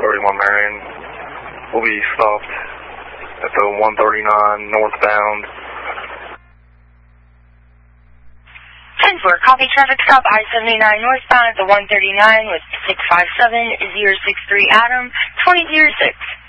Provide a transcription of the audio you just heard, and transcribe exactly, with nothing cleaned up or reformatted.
thirty-one Marion. We'll be stopped at the one thirty-nine northbound. ten four, copy traffic stop I seventy-nine northbound at the one thirty-nine with six five seven zero six three Adam, twenty oh six.